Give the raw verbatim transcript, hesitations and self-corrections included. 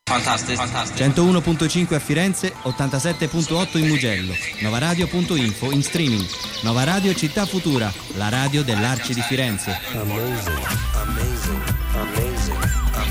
Fantastico. centouno virgola cinque a Firenze, ottantasette virgola otto in Mugello. Novaradio punto info in streaming. Nova Radio Città Futura, la radio dell'Arci di Firenze. Amazing, amazing, amazing.